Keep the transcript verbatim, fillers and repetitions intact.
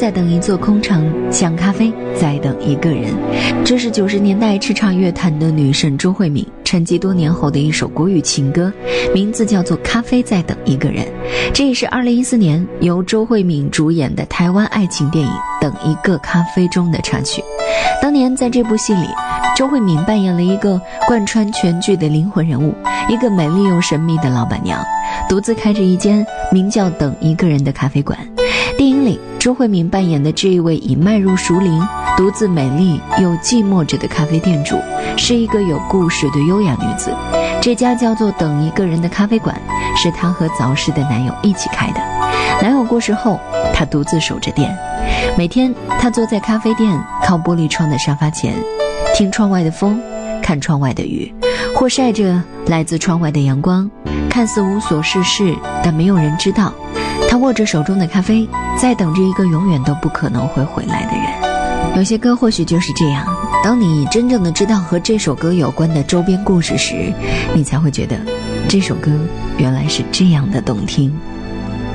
在等一座空城，像咖啡在等一个人。这是九十年代叱咤乐坛的女神周慧敏沉寂多年后的一首国语情歌，名字叫做《咖啡在等一个人》。这也是二零一四年由周慧敏主演的台湾爱情电影《等一个咖啡》中的插曲。当年在这部戏里，周慧敏扮演了一个贯穿全剧的灵魂人物，一个美丽又神秘的老板娘，独自开着一间名叫等一个人的咖啡馆。电影里周慧敏扮演的这一位已迈入熟龄、独自美丽又寂寞着的咖啡店主，是一个有故事的优雅女子。这家叫做等一个人的咖啡馆是她和早逝的男友一起开的，男友过世后，她独自守着店。每天她坐在咖啡店靠玻璃窗的沙发前，听窗外的风，看窗外的雨，或晒着来自窗外的阳光，看似无所事事，但没有人知道她握着手中的咖啡，在等着一个永远都不可能会回来的人。有些歌或许就是这样，当你真正的知道和这首歌有关的周边故事时，你才会觉得这首歌原来是这样的动听。